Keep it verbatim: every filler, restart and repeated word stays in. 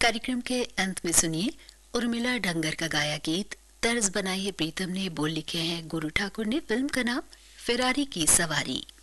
कार्यक्रम के अंत में सुनिए उर्मिला डंगर का गाया गीत। तर्ज बनाई है प्रीतम ने, बोल लिखे हैं गुरु ठाकुर ने। फिल्म का नाम फिरारी की सवारी।